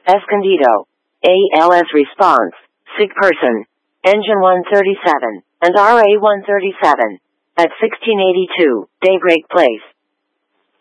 Escondido. ALS response, sick person. Engine 137, and RA 137. At 1682, Daybreak Place.